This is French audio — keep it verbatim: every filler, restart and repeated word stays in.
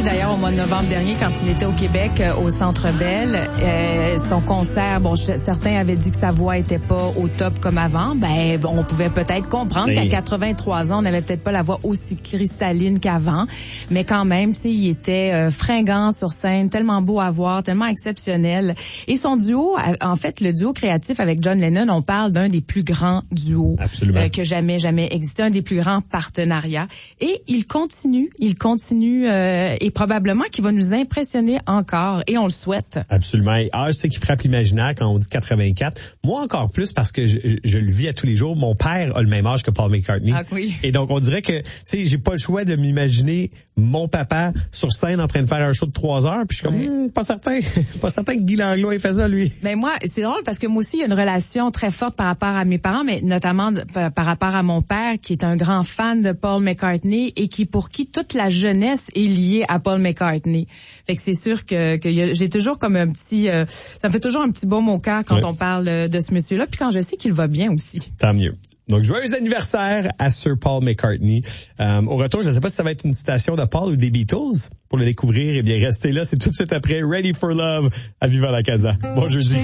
remercié d'ailleurs au mois de novembre dernier quand il était au Québec, euh, au Centre Bell. Euh, son concert, bon, je, certains avaient dit que sa voix était pas au top comme avant. Ben, on pouvait peut-être comprendre oui. qu'à quatre-vingt-trois ans, on n'avait peut-être pas la voix aussi cristalline qu'avant. Mais quand même, tu sais, il était euh, fringant sur scène, tellement beau à voir, tellement exceptionnel. Et son duo, en fait, le duo créatif avec John Lennon, on parle d'un des plus grands duos euh, que jamais, jamais existé, un des plus grands partenariats. Et il continue, il continue euh, et probablement qu'il va nous impressionner encore et on le souhaite. Absolument. Et âge, c'est qui frappe l'imaginaire quand on dit quatre-vingt-quatre. Moi encore plus parce que je, je le vis à tous les jours. Mon père a le même âge que Paul McCartney. Ah, oui. Et donc on dirait que, tu sais, j'ai pas le choix de m'imaginer mon papa sur scène en train de faire un show de trois heures. Puis je suis comme, oui. hm, pas certain, pas certain que Guy Langlois ait fait ça lui. Mais moi, c'est drôle parce que moi aussi, il y a une relation très forte par rapport à mes parents, mais notamment par, par rapport à mon père qui est un grand fan de Paul McCartney et qui pour qui toute la jeunesse est liée à Paul McCartney. Fait que c'est sûr que, que y a, j'ai toujours comme un petit, euh, ça me fait toujours un petit baume au cœur quand ouais. on parle de ce monsieur-là, puis quand je sais qu'il va bien aussi. Tant mieux. Donc, joyeux anniversaire à Sir Paul McCartney. Euh, au retour, je ne sais pas si ça va être une citation de Paul ou des Beatles. Pour le découvrir, eh bien, restez là. C'est tout de suite après Ready for Love à Viva la Casa. Bon jeudi.